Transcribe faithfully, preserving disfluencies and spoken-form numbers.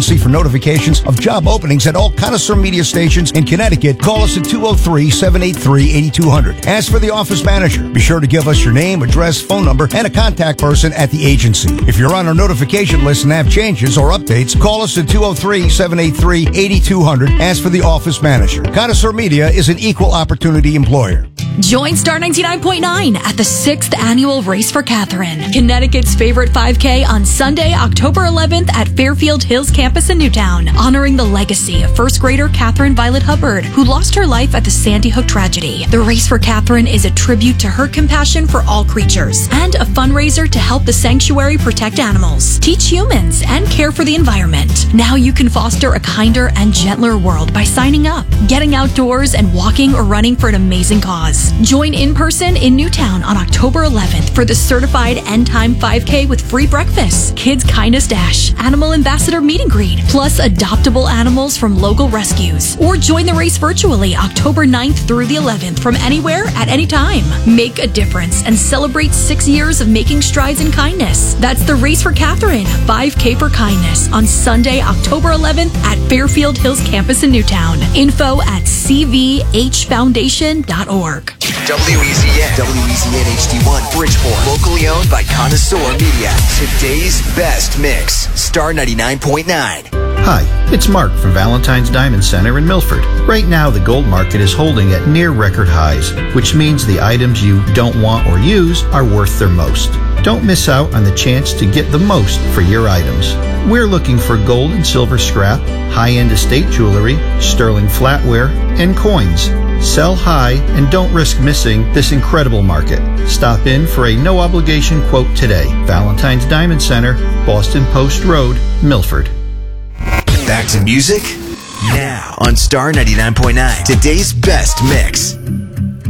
agency for notifications of job openings at all Connoisseur Media stations in Connecticut. Call us at two oh three, seven eight three, eight two zero zero. Ask for the office manager. Be sure to give us your name, address, phone number, and a contact person at the agency. If you're on our notification list and have changes or updates, call us at two oh three, seven eight three, eight two zero zero. Ask for the office manager. Connoisseur Media is an equal opportunity employer. Join Star ninety-nine point nine at the sixth Annual Race for Catherine, Connecticut's favorite five K on Sunday, October eleventh at Fairfield Hills campus in Newtown, honoring the legacy of first grader Catherine Violet Hubbard, who lost her life at the Sandy Hook tragedy. The Race for Catherine is a tribute to her compassion for all creatures and a fundraiser to help the sanctuary protect animals, teach humans, and care for the environment. Now you can foster a kinder and gentler world by signing up, getting outdoors, and walking or running for an amazing cause. Join in person in Newtown on October eleventh for the certified End Time five K with free breakfast, Kids Kindness Dash, Animal Ambassador Meet and Greet, plus adoptable animals from local rescues. Or join the race virtually October ninth through the eleventh from anywhere at any time. Make a difference and celebrate six years of making strides in kindness. That's the Race for Catherine, five K for Kindness, on Sunday, October eleventh at Fairfield Hills campus in Newtown. Info at c v h foundation dot org. W E Z N, W E Z N H D one, Bridgeport. Locally owned by Connoisseur Media. Today's best mix, Star ninety-nine point nine. Hi, it's Mark from Valentine's Diamond Center in Milford. Right now, the gold market is holding at near record highs, which means the items you don't want or use are worth their most. Don't miss out on the chance to get the most for your items. We're looking for gold and silver scrap, high-end estate jewelry, sterling flatware, and coins. Sell high and don't risk missing this incredible market. Stop in for a no-obligation quote today. Valentine's Diamond Center, Boston Post Road, Milford. Back to music now on Star ninety-nine point nine. Today's best mix.